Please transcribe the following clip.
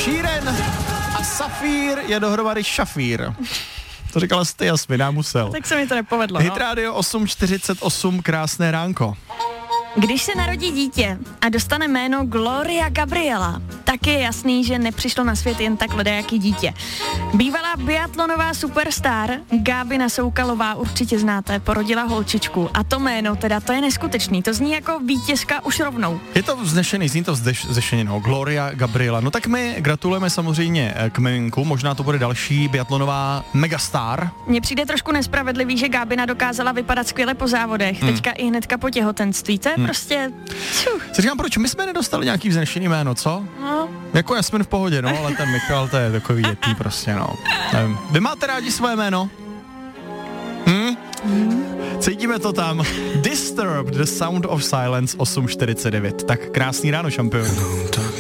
Sheeran a Safír je dohromady Šafír. To říkala jste, Jasmin, já musel. Tak se mi to nepovedlo. Hit Radio 8:48, krásné ránko. Když se narodí dítě a dostane jméno Gloria Gabriela, tak je jasný, že nepřišlo na svět jen tak ledajaký dítě. Bývalá biatlonová superstar Gábina Soukalová, určitě znáte, porodila holčičku a to jméno, teda to je neskutečný, to zní jako vítězka už rovnou. Je to vznešený, zní to vznešeně, no, Gloria Gabriela. No tak my gratulujeme samozřejmě k miminku, možná to bude další biatlonová megastar. Mně přijde trošku nespravedlivý, že Gábina dokázala vypadat skvěle po závodech, teďka i hnedka po těhotenství, to je prostě... Si říkám, proč my jsme nedostali nějaký vznešený jméno, co? No. Jako Jasmin v pohodě, no, ale ten Michal, to je takový jetý prostě, no. Nevím. Vy máte rádi svoje jméno? Cítíme to tam. Disturbed, The Sound of Silence, 8:49. Tak krásný ráno, šampion.